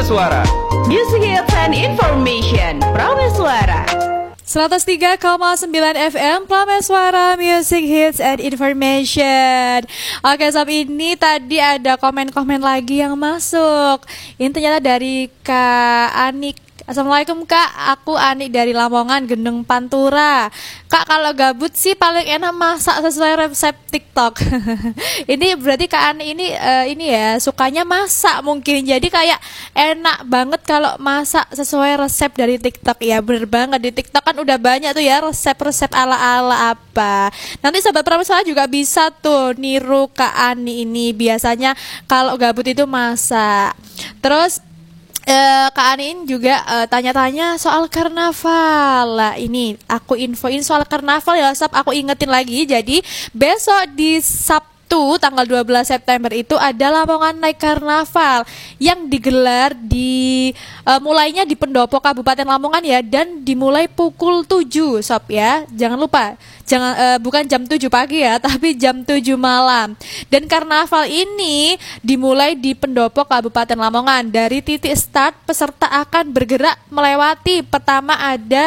Prameswara. Music hits and information. Prameswara. 103,9 FM Prameswara, Music Hits and Information. Oke sob, ini tadi ada komen-komen lagi yang masuk. Ini ternyata dari Kak Anik. Assalamualaikum Kak, aku Anik dari Lamongan, Gendeng Pantura. Kak, kalau gabut sih paling enak masak sesuai resep TikTok. Ini berarti Kak Anik ini ya sukanya masak mungkin. Jadi kayak enak banget kalau masak sesuai resep dari TikTok. Ya bener banget, di TikTok kan udah banyak tuh ya resep-resep ala-ala apa. Nanti Sobat Prameswara juga bisa tuh niru Kak Anik ini. Biasanya kalau gabut itu masak. Terus Kak Anin juga tanya-tanya soal karnaval. Lah ini aku infoin soal karnaval ya Sob, aku ingetin lagi. Jadi besok di Sabtu tanggal 12 September itu ada Lamongan Night Karnaval yang digelar di mulainya di Pendopo Kabupaten Lamongan ya, dan dimulai pukul 7 Sob ya. Jangan lupa, bukan jam 7 pagi ya, tapi jam 7 malam. Dan karnaval ini dimulai di Pendopo Kabupaten Lamongan. Dari titik start peserta akan bergerak melewati, pertama ada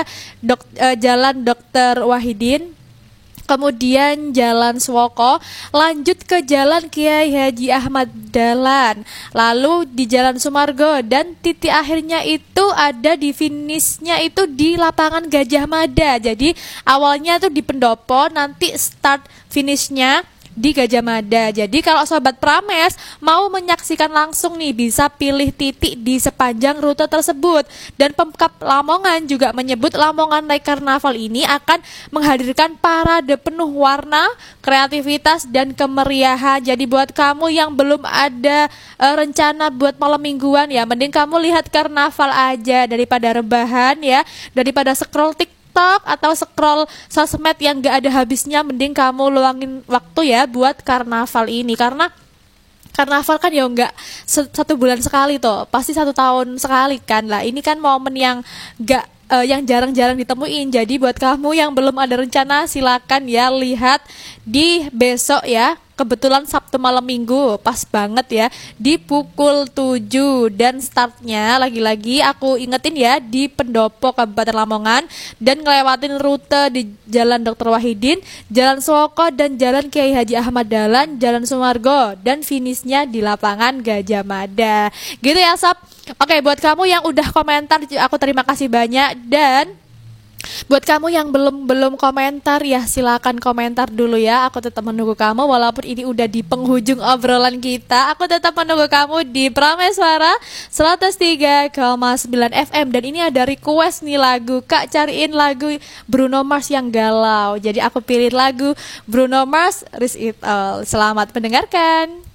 Jalan Dr. Wahidin, kemudian Jalan Swoko, lanjut ke Jalan Kiai Haji Ahmad Dahlan, lalu di Jalan Sumargo, dan titik akhirnya itu ada di finishnya itu di lapangan Gajah Mada. Jadi awalnya tuh di Pendopo, nanti start finishnya di Gajah Mada. Jadi kalau Sobat Prames mau menyaksikan langsung nih, bisa pilih titik di sepanjang rute tersebut. Dan Pemkab Lamongan juga menyebut Lamongan Night Karnaval ini akan menghadirkan parade penuh warna, kreativitas, dan kemeriahan. Jadi buat kamu yang belum ada rencana buat malam mingguan ya, mending kamu lihat karnaval aja daripada rebahan ya, daripada scroll TikTok atau scroll sosmed yang gak ada habisnya. Mending kamu luangin waktu ya buat karnaval ini, karena karnaval kan ya enggak satu bulan sekali toh, pasti 1 tahun sekali kan. Lah ini kan momen yang enggak yang jarang-jarang ditemuin. Jadi buat kamu yang belum ada rencana, silakan ya lihat di besok ya. Kebetulan Sabtu malam Minggu, pas banget ya, di pukul 7. Dan startnya lagi-lagi aku ingetin ya, di Pendopo Kabupaten Lamongan, dan ngelewatin rute di Jalan Dr. Wahidin, Jalan Swoko, dan Jalan Kiai Haji Ahmad Dahlan, Jalan Sumargo, dan finishnya di lapangan Gajah Mada. Gitu ya Sob. Oke, buat kamu yang udah komentar, aku terima kasih banyak. Dan buat kamu yang belum komentar ya, silakan komentar dulu ya. Aku tetap menunggu kamu walaupun ini udah di penghujung obrolan kita. Aku tetap menunggu kamu di Prameswara 103,9 FM. Dan ini ada request nih lagu, Kak cariin lagu Bruno Mars yang galau. Jadi aku pilih lagu Bruno Mars, Risk It All. Selamat mendengarkan.